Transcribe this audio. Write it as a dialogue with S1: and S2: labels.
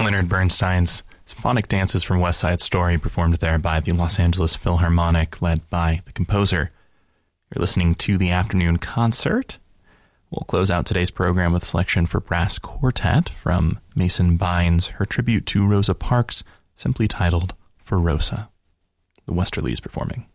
S1: Leonard Bernstein's Symphonic Dances from West Side Story, performed there by the Los Angeles Philharmonic, led by the composer. You're listening to the Afternoon Concert. We'll close out today's program with a selection for brass quartet from Mason Bynes, her tribute to Rosa Parks, simply titled For Rosa. The Westerlies performing.